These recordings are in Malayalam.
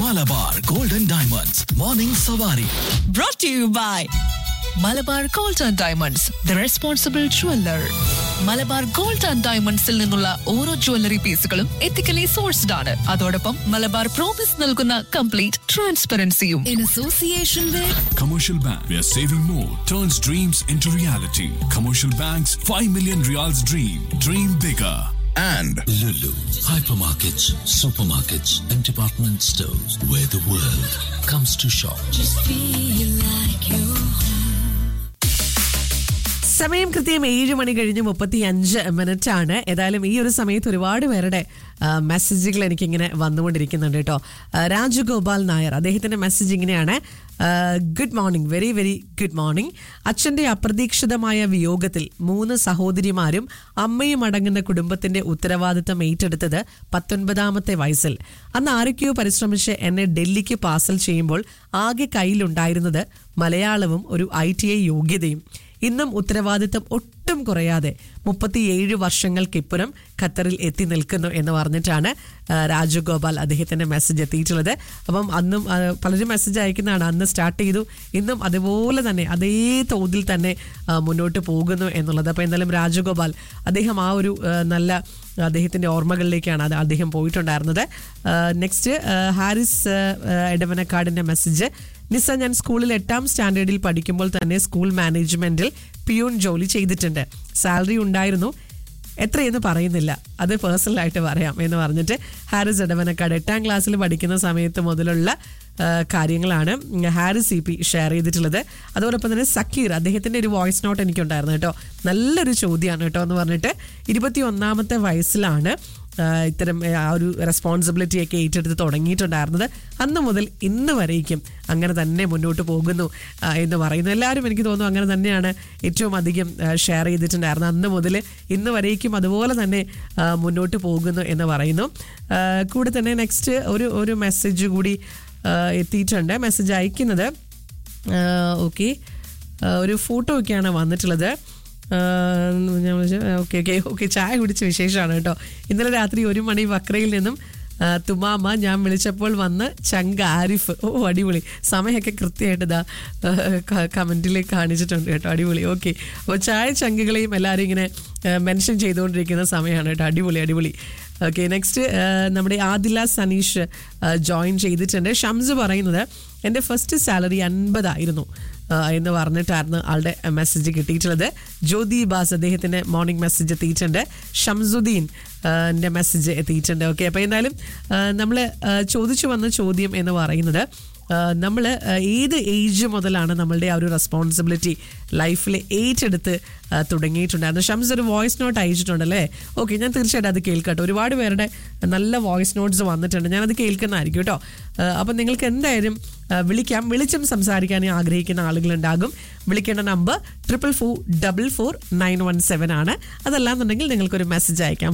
Malabar Golden Diamonds Morning Savari. Brought to you by Malabar gold and diamonds the responsible jeweller. Malabar gold and ഡയമണ്ട്സിൽ നിന്നുള്ള ഓരോ ജ്വല്ലറി പീസുകളും എത്തിക്കലി സോഴ്സ്ഡ് ആണ്. അതോടൊപ്പം മലബാർ പ്രോമിസ് നൽകുന്ന complete ട്രാൻസ്പെറൻസിയും. In association with Commercial Bank, where saving more turns dreams into reality. Commercial Bank's 5 million Riyals dream. Dream bigger. And Lulu, hypermarkets, supermarkets, and department stores where the world comes to shop. Just feel like you're home. സമയം കൃത്യം 7 മണി കഴിഞ്ഞ് 35 ആണ്. ഏതായാലും ഈ ഒരു സമയത്ത് ഒരുപാട് പേരുടെ മെസ്സേജുകൾ എനിക്കിങ്ങനെ വന്നുകൊണ്ടിരിക്കുന്നുണ്ട് കേട്ടോ. രാജഗോപാൽ നായർ, അദ്ദേഹത്തിന്റെ മെസ്സേജ് ഇങ്ങനെയാണ്: good morning, very very good morning. അച്ഛന്റെ അപ്രതീക്ഷിതമായ വിയോഗത്തിൽ 3 സഹോദരിമാരും അമ്മയും അടങ്ങുന്ന കുടുംബത്തിന്റെ ഉത്തരവാദിത്തം ഏറ്റെടുത്തത് 19ാമത്തെ വയസ്സിൽ. അന്ന് ആരൊക്കെയോ പരിശ്രമിച്ച് എന്നെ ഡൽഹിക്ക് പാർസൽ ചെയ്യുമ്പോൾ ആകെ കയ്യിലുണ്ടായിരുന്നത് മലയാളവും ഒരു ITI യോഗ്യതയും. ഇന്നും ഉത്തരവാദിത്തം ഒട്ടും കുറയാതെ 37 വർഷങ്ങൾക്കിപ്പുറം ഖത്തറിൽ എത്തി നിൽക്കുന്നു എന്ന് പറഞ്ഞിട്ടാണ് രാജഗോപാൽ അദ്ദേഹത്തിന്റെ മെസ്സേജ് എത്തിയിട്ടുള്ളത്. അപ്പം അന്നും പലരും മെസ്സേജ് അയക്കുന്നതാണ്, അന്ന് സ്റ്റാർട്ട് ചെയ്തു, ഇന്നും അതുപോലെ തന്നെ അതേ തോതിൽ തന്നെ മുന്നോട്ട് പോകുന്നു എന്നുള്ളത്. അപ്പോൾ എന്തായാലും രാജഗോപാൽ അദ്ദേഹം ആ ഒരു നല്ല അദ്ദേഹത്തിന്റെ ഓർമ്മകളിലേക്കാണ് അത് അദ്ദേഹം പോയിട്ടുണ്ടായിരുന്നത്. നെക്സ്റ്റ് ഹാരിസ് എടവനക്കാടിന്റെ മെസ്സേജ്: നിസ, ഞാൻ സ്കൂളിൽ 8ാം സ്റ്റാൻഡേർഡിൽ പഠിക്കുമ്പോൾ തന്നെ സ്കൂൾ മാനേജ്മെന്റിൽ പിയൂൺ ജോലി ചെയ്തിട്ടുണ്ട്. സാലറി ഉണ്ടായിരുന്നു, എത്രയെന്ന് പറയുന്നില്ല, അത് പേഴ്സണലായിട്ട് പറയാം എന്ന് പറഞ്ഞിട്ട് ഹാരിസ് എടവനക്കാട് 8ാം ക്ലാസ്സിൽ പഠിക്കുന്ന സമയത്ത് മുതലുള്ള കാര്യങ്ങളാണ് ഹാരിസ് CP ഷെയർ ചെയ്തിട്ടുള്ളത്. അതോടൊപ്പം തന്നെ സക്കീർ, അദ്ദേഹത്തിന്റെ ഒരു വോയിസ് നോട്ട് എനിക്കുണ്ടായിരുന്നു കേട്ടോ. നല്ലൊരു ചോദ്യമാണ് കേട്ടോ എന്ന് പറഞ്ഞിട്ട് 21ാമത്തെ വയസ്സിലാണ് ഇത്തരം ആ ഒരു റെസ്പോൺസിബിലിറ്റിയൊക്കെ ഏറ്റെടുത്ത് തുടങ്ങിയിട്ടുണ്ടായിരുന്നത്. അന്ന് മുതൽ ഇന്ന് വരേക്കും അങ്ങനെ തന്നെ മുന്നോട്ട് പോകുന്നു എന്ന് പറയുന്നു. എല്ലാവരും എനിക്ക് തോന്നുന്നു അങ്ങനെ തന്നെയാണ് ഏറ്റവും അധികം ഷെയർ ചെയ്തിട്ടുണ്ടായിരുന്നത്. അന്ന് മുതൽ ഇന്ന് വരേക്കും അതുപോലെ തന്നെ മുന്നോട്ട് പോകുന്നു എന്ന് പറയുന്നു. കൂടെ തന്നെ നെക്സ്റ്റ് ഒരു മെസ്സേജ് കൂടി എത്തിയിട്ടുണ്ട്. മെസ്സേജ് അയക്കുന്നത് ഓക്കെ, ഒരു ഫോട്ടോ ഒക്കെയാണ് വന്നിട്ടുള്ളത്. ഓക്കെ, ചായ കുടിച്ച വിശേഷമാണ് കേട്ടോ. ഇന്നലെ രാത്രി 1 മണി വക്രയിൽ നിന്നും തുമാമ ഞാൻ വിളിച്ചപ്പോൾ വന്ന് ചങ്ക ആരിഫ്. അടിപൊളി, സമയമൊക്കെ കൃത്യമായിട്ട് ഇതാ കമന്റിൽ കാണിച്ചിട്ടുണ്ട് കേട്ടോ. അടിപൊളി. ഓക്കെ, അപ്പോൾ ചായ ചങ്കുകളെയും എല്ലാവരും ഇങ്ങനെ മെൻഷൻ ചെയ്തുകൊണ്ടിരിക്കുന്ന സമയമാണ് കേട്ടോ. അടിപൊളി അടിപൊളി. ഓക്കെ, നെക്സ്റ്റ് നമ്മുടെ ആദില സനീഷ് ജോയിൻ ചെയ്തിട്ടുണ്ട്. ഷംസ് പറയുന്നത് എൻ്റെ ഫസ്റ്റ് സാലറി 50 ആയിരുന്നു എന്ന് പറഞ്ഞിട്ടായിരുന്നു ആളുടെ മെസ്സേജ് കിട്ടിയിട്ടുള്ളത്. ജ്യോതി ബാസ്, അദ്ദേഹത്തിൻ്റെ മോർണിംഗ് മെസ്സേജ് എത്തിയിട്ടുണ്ട്. ഷംസുദ്ദീൻ എൻ്റെ മെസ്സേജ് എത്തിയിട്ടുണ്ട്. ഓക്കെ, അപ്പോൾ എന്തായാലും നമ്മൾ ചോദിച്ചു വന്ന ചോദ്യം എന്ന് പറയുന്നത്, നമ്മൾ ഏത് ഏജ് മുതലാണ് നമ്മളുടെ ആ ഒരു റെസ്പോൺസിബിലിറ്റി ലൈഫിൽ ഏറ്റെടുത്ത് തുടങ്ങിയിട്ടുണ്ടായിരുന്നു? ഷംസ് ഒരു വോയിസ് നോട്ട് അയച്ചിട്ടുണ്ടല്ലേ? ഓക്കെ, ഞാൻ തീർച്ചയായിട്ടും അത് കേൾക്കട്ടെ. ഒരുപാട് പേരുടെ നല്ല വോയിസ് നോട്ട്സ് വന്നിട്ടുണ്ട്, ഞാനത് കേൾക്കുന്നതായിരിക്കും കേട്ടോ. അപ്പം നിങ്ങൾക്ക് എന്തായാലും വിളിക്കാം, വിളിച്ചും സംസാരിക്കാൻ ആഗ്രഹിക്കുന്ന ആളുകളുണ്ടാകും. വിളിക്കേണ്ട നമ്പർ 4444917 ആണ്. അതല്ലാന്നുണ്ടെങ്കിൽ നിങ്ങൾക്കൊരു മെസ്സേജ് അയക്കാം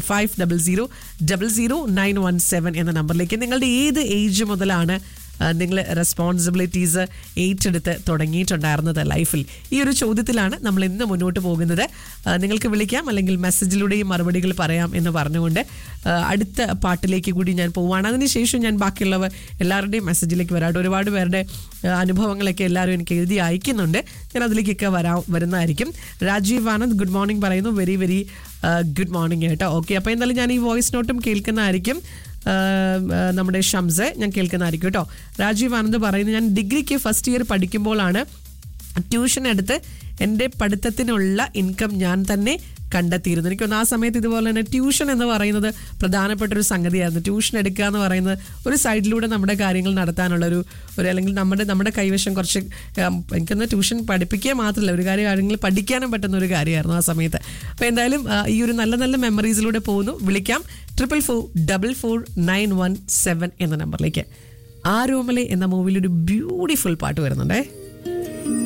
50000917 എന്ന നമ്പറിലേക്ക്. നിങ്ങളുടെ ഏത് ഏജ് മുതലാണ് നിങ്ങൾ റെസ്പോൺസിബിലിറ്റീസ് ഏറ്റെടുത്ത് തുടങ്ങിയിട്ടുണ്ടായിരുന്നത് ലൈഫിൽ? ഈ ഒരു ചോദ്യത്തിലാണ് നമ്മൾ ഇന്ന് മുന്നോട്ട് പോകുന്നത്. നിങ്ങൾക്ക് വിളിക്കാം, അല്ലെങ്കിൽ മെസ്സേജിലൂടെയും മറുപടികൾ പറയാം എന്ന് പറഞ്ഞുകൊണ്ട് അടുത്ത പാട്ടിലേക്ക് കൂടി ഞാൻ പോവുകയാണ്. അതിനുശേഷം ഞാൻ ബാക്കിയുള്ളവർ എല്ലാവരുടെയും മെസ്സേജിലേക്ക് വരാം. ഒരുപാട് പേരുടെ അനുഭവങ്ങളൊക്കെ എല്ലാവരും എനിക്ക് എഴുതി അയക്കുന്നുണ്ട്, ഞാൻ അതിലേക്കൊക്കെ വരുന്നതായിരിക്കും. രാജീവ് ആനന്ദ് ഗുഡ് മോർണിംഗ് പറയുന്നു. വെരി വെരി ഗുഡ് മോർണിംഗ് കേട്ടോ. ഓക്കെ, അപ്പോൾ എന്തായാലും ഞാൻ ഈ വോയിസ് നോട്ടും കേൾക്കുന്നതായിരിക്കും. നമ്മുടെ ഷംസ് ഞാൻ കേൾക്കുന്നതായിരിക്കും കേട്ടോ. രാജീവ് ആനന്ദ് പറയുന്നത്, ഞാൻ ഡിഗ്രിക്ക് ഫസ്റ്റ് ഇയർ പഠിക്കുമ്പോഴാണ് ട്യൂഷൻ എടുത്ത് എൻ്റെ പഠിത്തത്തിനുള്ള ഇൻകം ഞാൻ തന്നെ കണ്ടെത്തിയിരുന്നു. എനിക്കൊന്ന് ആ സമയത്ത് ഇതുപോലെ തന്നെ ട്യൂഷൻ എന്ന് പറയുന്നത് പ്രധാനപ്പെട്ട ഒരു സംഗതിയായിരുന്നു. ട്യൂഷൻ എടുക്കുക എന്ന് പറയുന്നത് ഒരു സൈഡിലൂടെ നമ്മുടെ കാര്യങ്ങൾ നടത്താനുള്ളൊരു അല്ലെങ്കിൽ നമ്മുടെ കൈവശം കുറച്ച് എനിക്കൊന്ന് ട്യൂഷൻ പഠിപ്പിക്കുക മാത്രമല്ല, ഒരു കാര്യങ്ങൾ പഠിക്കാനും പറ്റുന്ന ഒരു കാര്യമായിരുന്നു ആ സമയത്ത്. അപ്പോൾ എന്തായാലും ഈ ഒരു നല്ല നല്ല മെമ്മറീസിലൂടെ പോകുന്നു. വിളിക്കാം 4444917 എന്ന നമ്പറിലേക്ക്. ആരോമലെ എന്ന മൂവിയിൽ ഒരു ബ്യൂട്ടിഫുൾ പാട്ട് വരുന്നുണ്ടേ.